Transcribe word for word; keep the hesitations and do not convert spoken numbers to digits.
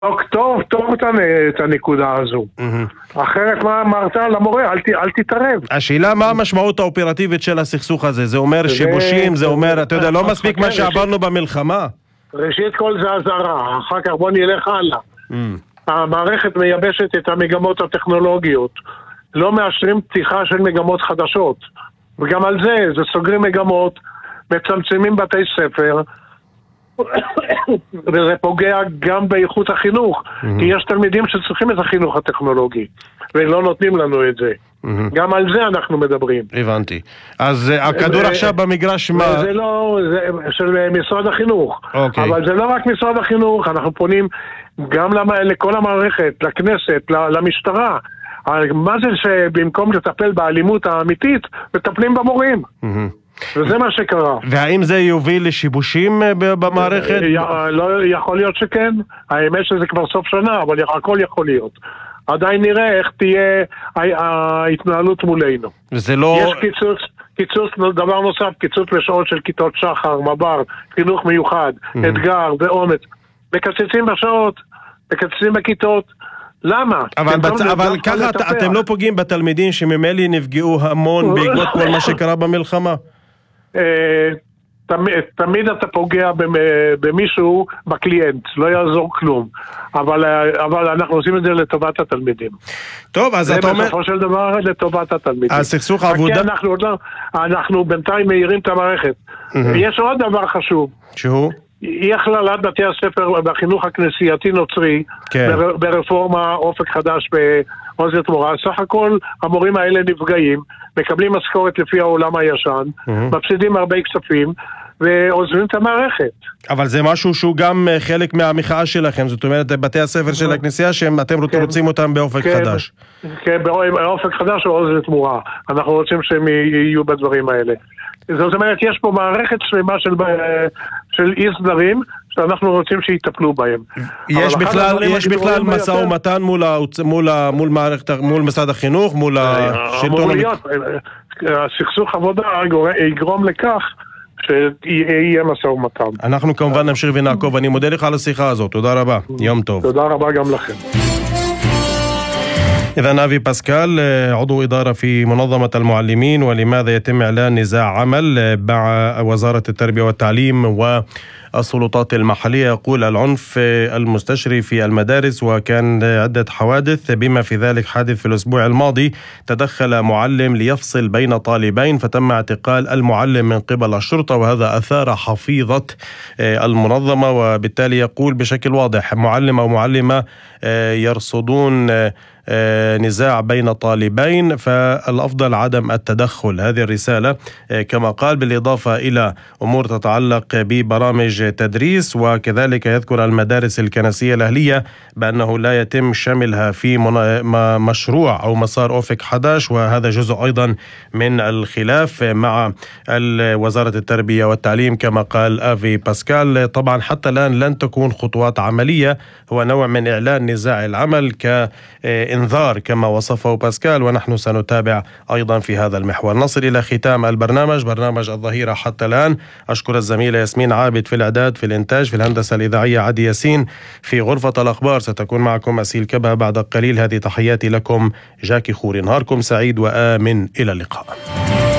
טוב, טוב את הנקודה הזו. אחרת מה אמרת למורה? אל תתערב. השאלה מה המשמעות האופרטיבית של הסכסוך הזה? זה אומר שיבושים, זה אומר, אתה יודע, לא מספיק מה שעברנו במלחמה? ראשית כל זה הזרה, אחר כך בוא נלך הלאה. המערכת מייבשת את המגמות הטכנולוגיות, לא מאשרים פתיחה של מגמות חדשות, וגם על זה, זה סוגרים מגמות, מצמצמים בתי ספר, וזה פוגע גם באיכות החינוך, כי יש תלמידים שצריכים את החינוך הטכנולוגי, ולא נותנים לנו את זה. גם על זה אנחנו מדברים. הבנתי. אז הכדור עכשיו במגרש מה? זה לא, זה של משרד החינוך. אבל זה לא רק משרד החינוך, אנחנו פונים גם לכל המערכת, לכנסת, למשטרה. מה זה שבמקום לטפל באלימות האמיתית, מטפלים במורים. וזה מה שקרה. והאם זה יוביל לשיבושים במערכת? לא, יכול להיות שכן. האמת שזה כבר סוף שנה, אבל הכל יכול להיות. עדיין נראה איך תהיה ההתנהלות מולנו. וזה לא... יש קיצוץ, קיצוץ, דבר נוסף, קיצוץ לשעות של כיתות שחר, מבר, חינוך מיוחד, אתגר ואומץ. מקצצים בשעות, מקצצים בכיתות. למה? אבל, בצ... אבל ככה את, אתם לא פוגעים בתלמידים שממילא נפגעו המון בעקבות כל מה שקרה במלחמה? תמיד, תמיד אתה פוגע במישהו, בקליינט, לא יעזור כלום. אבל, אבל אנחנו עושים את זה לטובת התלמידים. טוב, אז אתה אומר... זה בסופו של דבר לטובת התלמידים. הסכסוך העבודה... אנחנו, אנחנו בינתיים מהירים את המערכת. יש עוד דבר חשוב. שהוא? היא הכללת בתי הספר בחינוך הכנסייתי נוצרי, כן. ברפורמה אופק חדש בעוז לתמורה. סך הכל המורים האלה נפגעים, מקבלים משכורת לפי העולם הישן, mm-hmm. מפסידים הרבה כספים ועוזבים את המערכת. אבל זה משהו שהוא גם חלק מהמחאה שלכם, זאת אומרת בתי הספר של הכנסייה שאתם כן. רוצים אותם באופק כן. חדש. כן, באופק חדש או עוז לתמורה. אנחנו רוצים שהם יהיו בדברים האלה. זאת אומרת, יש פה מערכת שלמה של, של אי סדרים שאנחנו רוצים שיטפלו בהם. יש בכלל, יש בכלל משא ומתן מול, מול, מול, מערכת, מול משרד החינוך, מול השלטון המקומי. הסכסוך עבודה יגרום לכך שיהיה משא ומתן. אנחנו כמובן נמשיך ונעקוב. אני מודה לך על השיחה הזאת. תודה רבה. יום טוב. תודה רבה גם לכם. إذن أفي باسكال عضو إدارة في منظمة المعلمين، ولماذا يتم إعلان نزاع عمل مع وزارة التربية والتعليم والسلطات المحلية؟ يقول العنف المستشري في المدارس، وكان عدة حوادث بما في ذلك حادث في الأسبوع الماضي تدخل معلم ليفصل بين طالبين فتم اعتقال المعلم من قبل الشرطة، وهذا أثار حفيظة المنظمة. وبالتالي يقول بشكل واضح معلم أو معلمة يرصدون نزاع بين طالبين فالأفضل عدم التدخل. هذه الرسالة كما قال، بالإضافة إلى أمور تتعلق ببرامج تدريس، وكذلك يذكر المدارس الكنسية الأهلية بأنه لا يتم شملها في مشروع أو مسار أوفك حداش، وهذا جزء أيضا من الخلاف مع وزارة التربية والتعليم كما قال أفي باسكال. طبعا حتى الآن لن تكون خطوات عملية، هو نوع من إعلان نزاع العمل كإنذار كما وصفه باسكال، ونحن سنتابع أيضا في هذا المحور. نصل إلى ختام البرنامج، برنامج الظهيرة حتى الآن. أشكر الزميلة ياسمين عابد في الإعداد، في الإنتاج، في الهندسة الإذاعية عدي ياسين، في غرفة الأخبار ستكون معكم أسيل كبه بعد قليل. هذه تحياتي لكم، جاكي خوري. نهاركم سعيد وآمن، إلى اللقاء.